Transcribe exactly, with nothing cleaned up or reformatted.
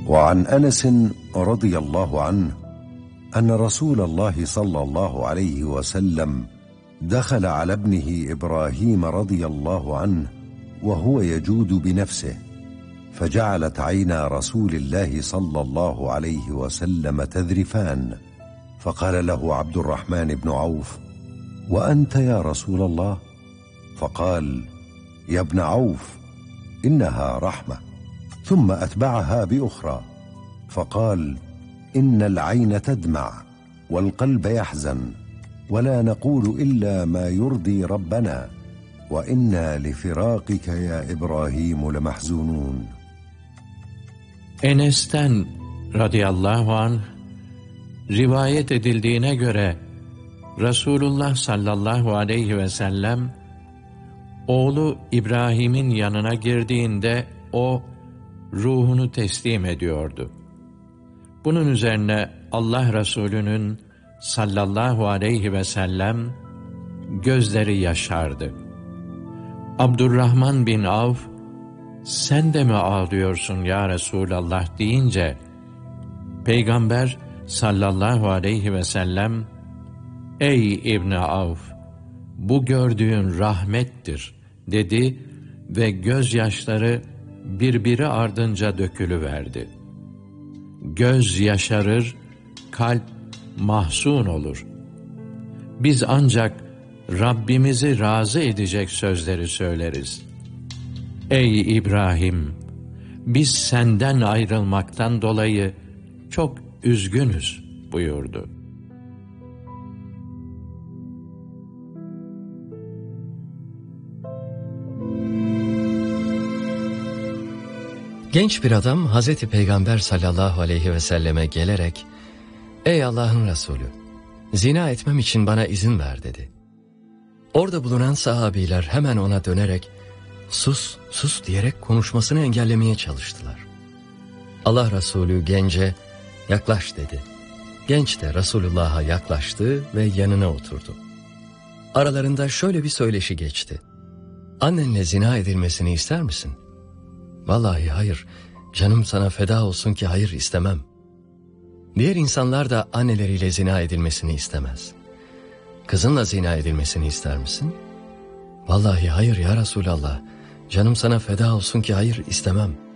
وعن أنس رضي الله عنه أن رسول الله صلى الله عليه وسلم دخل على ابنه إبراهيم رضي الله عنه وهو يجود بنفسه، فجعلت عينا رسول الله صلى الله عليه وسلم تذرفان، فقال له عبد الرحمن بن عوف: وأنت يا رسول الله؟ فقال: يا ابن عوف، إنها رحمة. ثم أتبعها بأخرى فقال: إن العين تدمع والقلب يحزن، ولا نقول إلا ما يرضي ربنا، وإنا لفراقك يا إبراهيم لمحزونون. Enes'ten radıyallahu anh rivayet edildiğine göre Resulullah sallallahu aleyhi ve sellem oğlu İbrahim'in yanına girdiğinde o ruhunu teslim ediyordu. Bunun üzerine Allah Resulü'nün sallallahu aleyhi ve sellem gözleri yaşardı. Abdurrahman bin Avf, sen de mi ağlıyorsun ya Resulallah deyince, Peygamber sallallahu aleyhi ve sellem, ey İbni Avf, bu gördüğün rahmettir dedi ve gözyaşları birbiri ardınca dökülüverdi. Göz yaşarır, kalp mahzun olur. Biz ancak Rabbimizi razı edecek sözleri söyleriz. Ey İbrahim, biz senden ayrılmaktan dolayı çok üzgünüz buyurdu. Genç bir adam Hazreti Peygamber sallallahu aleyhi ve selleme gelerek, ey Allah'ın Resulü, zina etmem için bana izin ver dedi. Orada bulunan sahabiler hemen ona dönerek, sus, sus diyerek konuşmasını engellemeye çalıştılar. Allah Resulü gence, yaklaş dedi. Genç de Resulullah'a yaklaştı ve yanına oturdu. Aralarında şöyle bir söyleşi geçti. Annenle zina edilmesini ister misin? Vallahi hayır, canım sana feda olsun ki hayır istemem. Diğer insanlar da anneleriyle zina edilmesini istemez. Kızınla zina edilmesini ister misin? Vallahi hayır ya Resulallah, canım sana feda olsun ki hayır istemem.